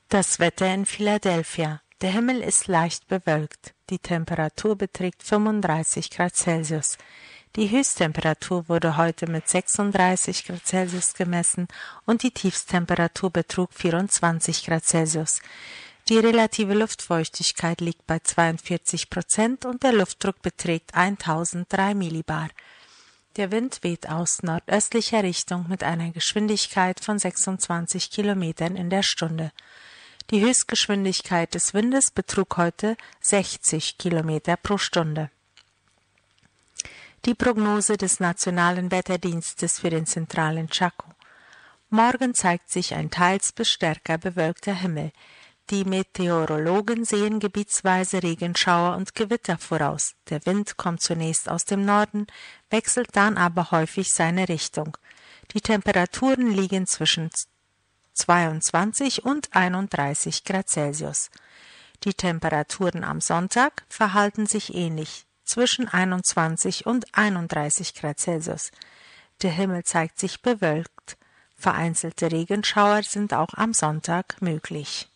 Das Wetter in Philadelphia. Der Himmel ist leicht bewölkt. Die Temperatur beträgt 35 Grad Celsius. Die Höchsttemperatur wurde heute mit 36 Grad Celsius gemessen und die Tiefsttemperatur betrug 24 Grad Celsius. Die relative Luftfeuchtigkeit liegt bei 42% und der Luftdruck beträgt 1003 Millibar. Der Wind weht aus nordöstlicher Richtung mit einer Geschwindigkeit von 26 Kilometern in der Stunde. Die Höchstgeschwindigkeit des Windes betrug heute 60 Kilometer pro Stunde. Die Prognose des Nationalen Wetterdienstes für den zentralen Chaco. Morgen zeigt sich ein teils bis stärker bewölkter Himmel. Die Meteorologen sehen gebietsweise Regenschauer und Gewitter voraus. Der Wind kommt zunächst aus dem Norden, wechselt dann aber häufig seine Richtung. Die Temperaturen liegen zwischen 22 und 31 Grad Celsius. Die Temperaturen am Sonntag verhalten sich ähnlich, zwischen 21 und 31 Grad Celsius. Der Himmel zeigt sich bewölkt. Vereinzelte Regenschauer sind auch am Sonntag möglich.